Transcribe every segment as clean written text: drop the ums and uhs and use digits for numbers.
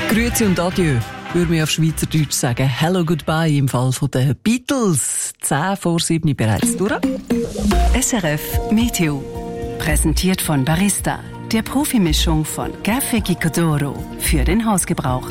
Grüezi und Adieu, würde man auf Schweizerdeutsch sagen. Hello, goodbye im Fall der Beatles. 6:10 bereits durch. SRF Meteo. Präsentiert von Barista, der Profimischung von Café Gicodoro für den Hausgebrauch.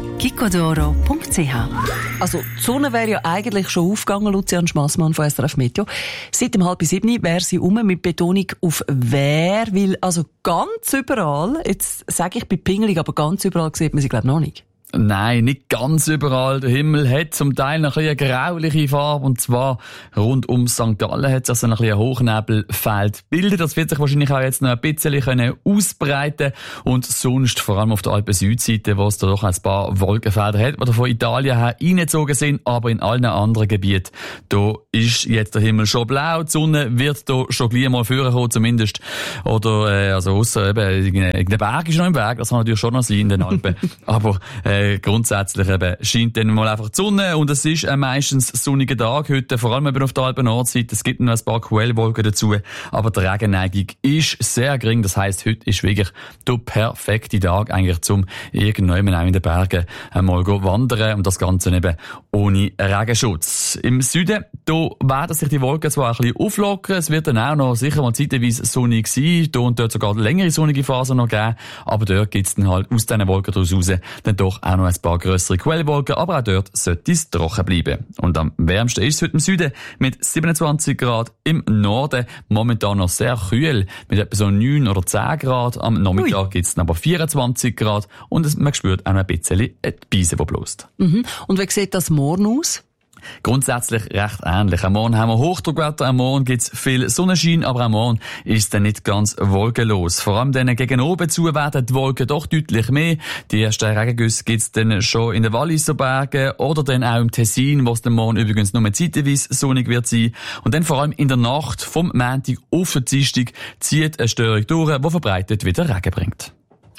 gicodoro.ch. Also, die Sonne wäre ja eigentlich schon aufgegangen, Lucian Schmassmann von SRF Meteo. Seit 6:30 wäre sie mit Betonung auf «wär», weil also ganz überall, jetzt sage ich bei Pingelig, aber ganz überall sieht man sie, glaube ich, noch nicht. Nein, nicht ganz überall. Der Himmel hat zum Teil noch ein bisschen eine grauliche Farbe. Und zwar rund um St. Gallen hat sich also ein bisschen ein Hochnebelfeld gebildet. Das wird sich wahrscheinlich auch jetzt noch ein bisschen ausbreiten und sonst, vor allem auf der Alpen-Südseite, wo es da doch ein paar Wolkenfelder hat, die von Italien her reingezogen sind, aber in allen anderen Gebieten, da ist jetzt der Himmel schon blau. Die Sonne wird da schon gleich mal vorkommen, zumindest. Oder, also ausser eben, in den Bergen ist noch im Weg. Das kann natürlich schon noch sein in den Alpen. Aber, grundsätzlich eben scheint dann mal einfach die Sonne und es ist ein meistens sonniger Tag heute, vor allem eben auf der Alpen-Nordseite. Es gibt noch ein paar Quellwolken dazu, aber die Regenneigung ist sehr gering. Das heisst, heute ist wirklich der perfekte Tag eigentlich zum irgendwann auch in den Bergen einmal wandern und das Ganze eben ohne Regenschutz. Im Süden, da werden sich die Wolken zwar ein bisschen auflockern, es wird dann auch noch sicher mal zeitweise sonnig sein, da und dort sogar längere sonnige Phasen noch geben, aber dort gibt es dann halt aus diesen Wolken daraus raus dann doch auch noch ein paar grössere Quellwolken, aber auch dort sollte es trocken bleiben. Und am wärmsten ist es heute im Süden mit 27 Grad, im Norden momentan noch sehr kühl mit etwa so 9 oder 10 Grad. Am Nachmittag gibt es dann aber 24 Grad und man spürt auch noch ein bisschen die Beise, die bläst. Mhm. Und wie sieht das morgen aus? Grundsätzlich recht ähnlich. Am Morgen haben wir Hochdruckwetter, am Morgen gibt's viel Sonnenschein, aber am Morgen ist es dann nicht ganz wolkenlos. Vor allem dann gegen oben zu werden die Wolken doch deutlich mehr. Die ersten Regengüsse gibt's dann schon in den Walliser Bergen oder dann auch im Tessin, wo es dann morgen übrigens nur zeitweise sonnig wird sein. Und dann vor allem in der Nacht vom Montag auf den Dienstag zieht eine Störung durch, die verbreitet wieder Regen bringt.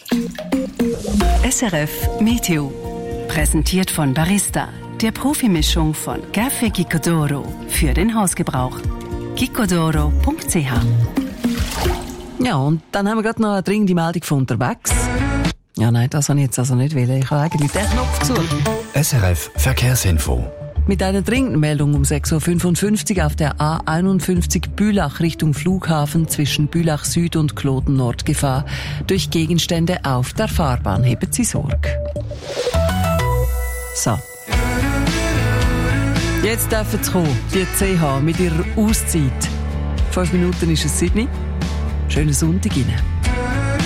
SRF Meteo. Präsentiert von Barista, der Profimischung von Café Gicodoro für den Hausgebrauch. gicodoro.ch. Ja, und dann haben wir gerade noch eine dringende Meldung von unterwegs. Ja, nein, das habe ich jetzt also nicht wollen. Ich habe eigentlich den Knopf gesucht. SRF Verkehrsinfo. Mit einer dringenden Meldung um 6:55 Uhr auf der A51 Bülach Richtung Flughafen zwischen Bülach Süd und Kloten Nord Gefahr durch Gegenstände auf der Fahrbahn. Heben Sie Sorge. So. Jetzt dürfen Sie kommen, die CH mit ihrer Auszeit. 5 Minuten ist es Sydney. Schönen Sonntag Ihnen.